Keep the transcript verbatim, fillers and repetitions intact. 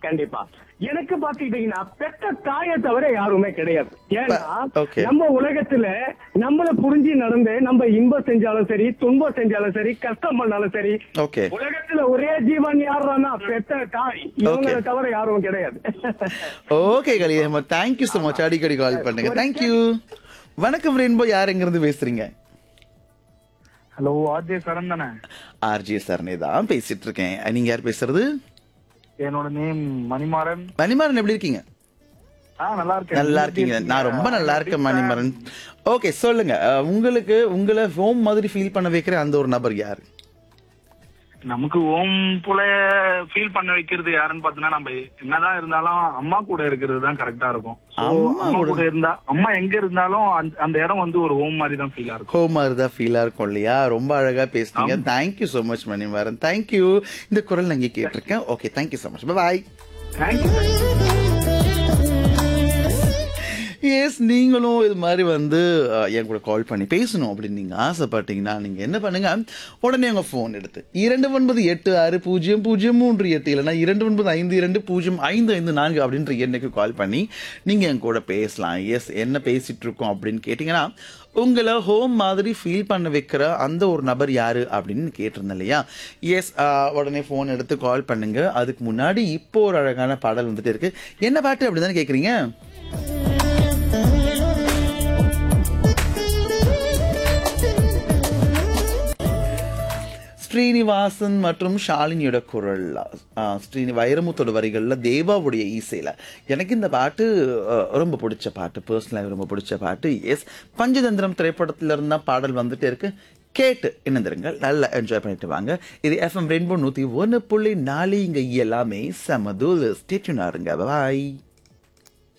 கண்டிப்பா. எனக்கு பாத்துக்கிட்டீங்கன்னா பெத்த தாயை தவிர யாருமே கிடையாது. ஏன்னா Okay. நம்ம உலகத்துல நம்மள புரிஞ்சு நடந்து நம்ம இன்பம் செஞ்சாலும் சரி, துன்பம் செஞ்சாலும் சரி, கஷ்டம் பண்ணாலும் சரி, ஓகே உலகத்துல ஒரே ஜீவன் யாருன்னா பெத்த தாய். இவங்களை தவிர யாரும் கிடையாது. ஓகே கலி அஹமத், தேங்க்யூ so மச். அடிக்கடி கால் பண்ணுங்க. தேங்க்யூ. வணக்கம் ரெயின்போ, யார் எங்க இருந்து பேசுறீங்க? ஹலோ, ஆர்ஜே சரண் தானே? ஆர்ஜே சரணே தான் பேசிட்டு இருக்கேன். நீங்க யார் பேசுறது? என்னோட நேம் மணிமாறன். மணிமாறன், எப்படி இருக்கீங்க? ஆ, நல்லா இருக்கேன். நல்லா இருக்கீங்க? நான் ரொம்ப நல்லா இருக்கேன் மணிமாறன். ஓகே, சொல்லுங்க. அஹ், உங்களுக்கு உங்களை ஹோம் மாதிரி ஃபீல் பண்ண வைக்கிற அந்த ஒரு நபர் யாரு? நமக்கு ஓம் போல ஃபீல் பண்ண வைக்கிறது யாருன்னு பாத்தீங்கன்னா, நம்ம என்னதான் இருந்தாலும் அம்மா கூட இருக்கிறது தான் கரெக்டா இருக்கும். So, அம்மா அம்மா கூட- கூட இருந்தா, அம்மா எங்க இருந்தாலும் அந்த- அந்த இடம் வந்து ஒரு ஹோம் மாதிரி தான் ஃபீலா இருக்கும். ஹோம் மாதிரி தான் ஃபீலா இருக்கும் இல்லையா? ரொம்ப அழகா பேசுனீங்க. Thank you so much Manimaran. Thank you. இந்த குரல் நான் இங்கே கேட்டிருக்கேன். Okay, thank you so much. பாய். தேங்க்யூ. எஸ், நீங்களும் இது மாதிரி வந்து அஹ், என் கூட கால் பண்ணி பேசணும் அப்படின்னு நீங்கள் ஆசைப்பட்டீங்கன்னா நீங்கள் என்ன பண்ணுங்க, உடனே உங்கள் ஃபோன் எடுத்து இரண்டு ஒன்பது எட்டு ஆறு பூஜ்ஜியம் பூஜ்ஜியம் மூன்று எட்டு இல்லைன்னா இரண்டு ஒன்பது ஐந்து இரண்டு பூஜ்ஜியம் ஐந்து ஐந்து நான்கு அப்படின்ற எண்ணுக்கு கால் பண்ணி நீங்கள் என் கூட பேசலாம். எஸ், என்ன பேசிகிட்டு இருக்கோம் அப்படின்னு கேட்டிங்கன்னா, உங்களை ஹோம் மாதிரி ஃபீல் பண்ண வைக்கிற அந்த ஒரு நபர் யாரு அப்படின்னு கேட்டிருந்தேன் இல்லையா? எஸ், உடனே ஃபோன் எடுத்து கால் பண்ணுங்க. அதுக்கு முன்னாடி இப்போ ஒரு அழகான பாடல் வந்துட்டு இருக்கு. என்ன பாட்டு அப்படி தானே கேட்குறீங்க? ஸ்ரீனிவாசன் மற்றும் ஷாலினியோட குரல், அஹ், ஸ்ரீனி வைரமுத்தோட வரிகளில் தேவாவுடைய இசையில் எனக்கு இந்த பாட்டு அஹ், ரொம்ப பிடிச்ச பாட்டு. பர்சனலாக ரொம்ப பிடிச்ச பாட்டு. எஸ், பஞ்சதந்திரம் திரைப்படத்துல இருந்தா பாடல் வந்துட்டு இருக்கு. கேட்டு இணைந்திருங்கள், நல்லா என்ஜாய் பண்ணிட்டு வாங்க. இது எஃப்எம் ரெயின்போ நூற்றி ஒன்று புள்ளி நாலு. இங்கே எல்லாமே செமதூல். ஸ்டேட்யூனா இருங்க. பாய்.